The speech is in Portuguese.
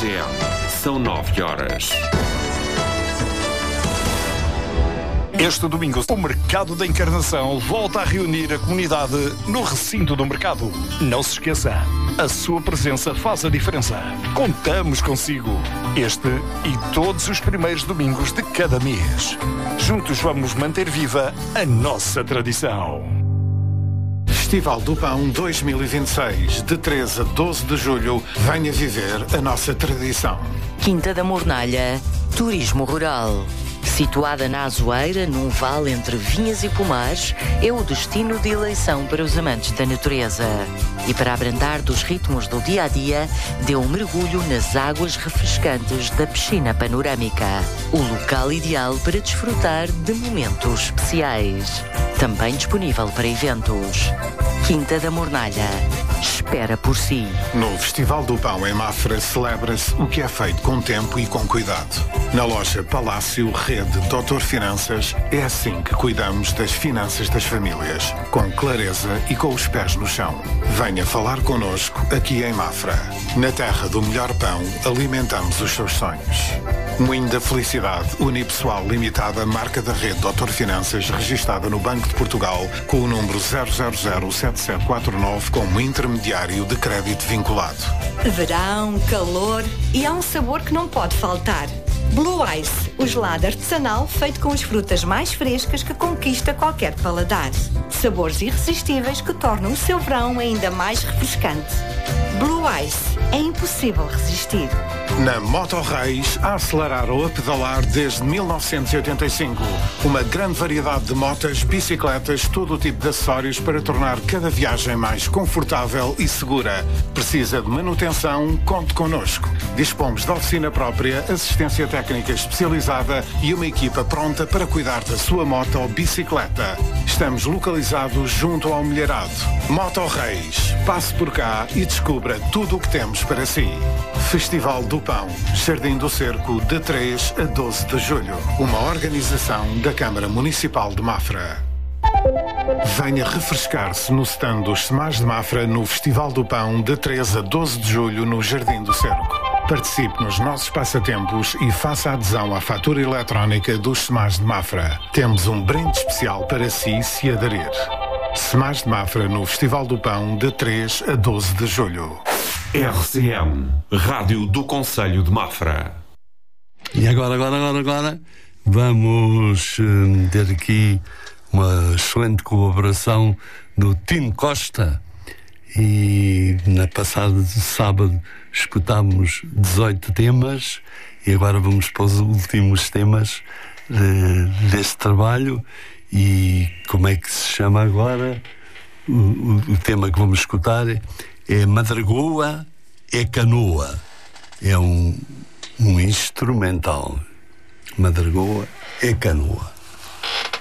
RCM. São 9 horas. Este domingo, o Mercado da Encarnação volta a reunir a comunidade no recinto do mercado. Não se esqueça, a sua presença faz a diferença. Contamos consigo. Este e todos os primeiros domingos de cada mês. Juntos vamos manter viva a nossa tradição. Festival do Pão 2026, de 13 a 12 de julho, venha viver a nossa tradição. Quinta da Mornalha, turismo rural. Situada na Azoeira, num vale entre vinhas e pomares, é o destino de eleição para os amantes da natureza. E para abrandar dos ritmos do dia-a-dia, dê um mergulho nas águas refrescantes da piscina panorâmica. O local ideal para desfrutar de momentos especiais. Também disponível para eventos. Quinta da Mornalha. Espera por si. No Festival do Pão em Mafra celebra-se o que é feito com tempo e com cuidado. Na loja Palácio Rede Doutor Finanças, é assim que cuidamos das finanças das famílias, com clareza e com os pés no chão. Venha falar connosco aqui em Mafra. Na terra do melhor pão, alimentamos os seus sonhos. Moinho da Felicidade, unipessoal limitada, marca da Rede Doutor Finanças, registada no Banco de Portugal, com o número 0007749 como intermediário de crédito vinculado. Verão, calor e há um sabor que não pode faltar. Blue Ice, o gelado artesanal feito com as frutas mais frescas que conquista qualquer paladar. Sabores irresistíveis que tornam o seu verão ainda mais refrescante. Blue Ice, é impossível resistir. Na Moto Reis, a acelerar ou a pedalar desde 1985. Uma grande variedade de motas, bicicletas, todo o tipo de acessórios para tornar cada viagem mais confortável e segura. Precisa de manutenção? Conte connosco. Dispomos de oficina própria, assistência técnica especializada e uma equipa pronta para cuidar da sua moto ou bicicleta. Estamos localizados junto ao Milharado. Moto Reis. Passe por cá e descubra tudo o que temos para si. Festival do Pão, Jardim do Cerco, de 3 a 12 de julho. Uma organização da Câmara Municipal de Mafra. Venha refrescar-se no stand dos Semás de Mafra no Festival do Pão, de 3 a 12 de julho, no Jardim do Cerco. Participe nos nossos passatempos e faça adesão à fatura eletrónica dos Semás de Mafra. Temos um brinde especial para si se aderir. Semás de Mafra no Festival do Pão, de 3 a 12 de julho. RCM, Rádio do Concelho de Mafra. E agora vamos ter aqui uma excelente colaboração do Tino Costa. E na passada sábado escutámos 18 temas e agora vamos para os últimos temas deste trabalho. E como é que se chama agora? O tema que vamos escutar é Madragoa é Canoa. É um instrumental. Madragoa é Canoa.